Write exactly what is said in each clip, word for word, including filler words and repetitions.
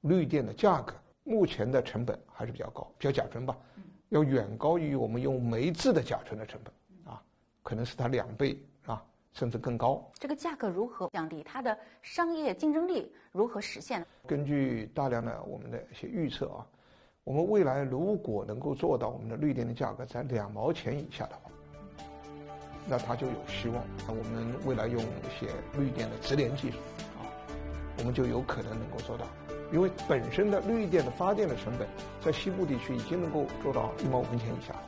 绿电的价格目前的成本还是比较高，比较甲醇吧，要远高于我们用煤制的甲醇的成本啊，可能是它两倍啊，甚至更高。 这个价格如何降低？它的商业竞争力如何实现呢？ 根据大量的我们的一些预测啊，我们未来如果能够做到我们的绿电的价格在两毛钱以下的话，那它就有希望。我们未来用一些绿电的直连技术啊，我们就有可能能够做到。因为本身的绿电的发电的成本，在西部地区已经能够做到一毛五分钱以下。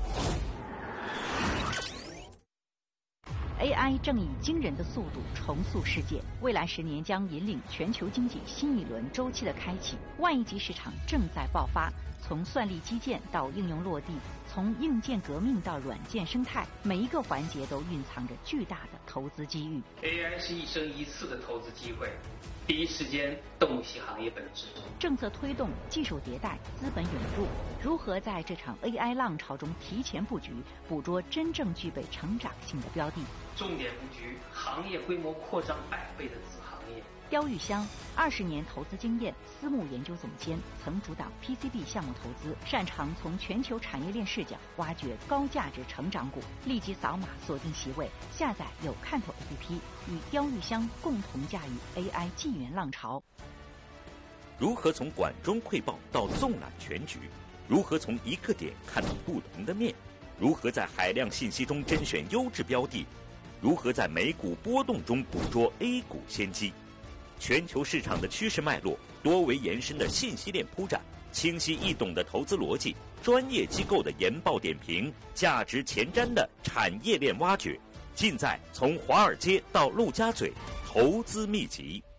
A I 正以惊人的速度重塑世界，未来十年将引领全球经济新一轮周期的开启。万亿级市场正在爆发，从算力基建到应用落地，从硬件革命到软件生态，每一个环节都蕴藏着巨大的投资机遇。 A I 是一生一次的投资机会，第一时间洞悉行业本质。 政策推动、技术迭代、资本涌入，如何在这场 A I 浪潮中提前布局，捕捉真正具备成长性的标的？ 重点布局行业规模扩张百倍的子行业。 刁玉香，二十年投资经验，私募研究总监，曾主导 P C B 项目投资，擅长从全球产业链视角挖掘高价值成长股。立即扫码锁定席位，下载有看头 A P P， 与刁玉香共同驾驭 A I 纪元浪潮。 如何从管中窥豹到纵览全局？如何从一个点看到不同的面？如何在海量信息中甄选优质标的？如何在美股波动中捕捉 A 股先机？全球市场的趋势脉络，多维延伸的信息链铺展，清晰易懂的投资逻辑，专业机构的研报点评，价值前瞻的产业链挖掘，尽在从华尔街到陆家嘴投资秘籍。